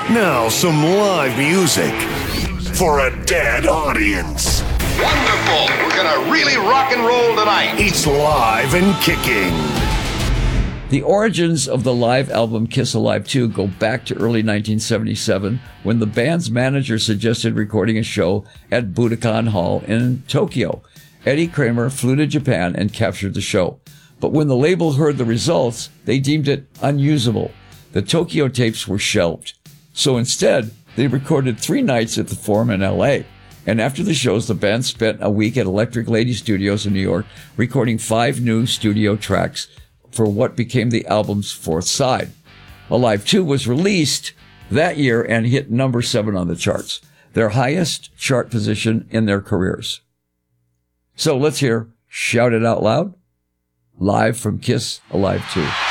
Now some live music for a dead audience. Wonderful. We're going to really rock and roll tonight. It's live and kicking. The origins of the live album Kiss Alive 2 go back to early 1977 when the band's manager suggested recording a show at Budokan Hall in Tokyo. Eddie Kramer flew to Japan and captured the show. But when the label heard the results, they deemed it unusable. The Tokyo tapes were shelved. So instead, they recorded 3 nights at the Forum in L.A. And after the shows, the band spent a week at Electric Lady Studios in New York, recording 5 new studio tracks for what became the album's 4th side. Alive 2 was released that year and hit number 7 on the charts, their highest chart position in their careers. So let's hear Shout It Out Loud, live from Kiss Alive 2.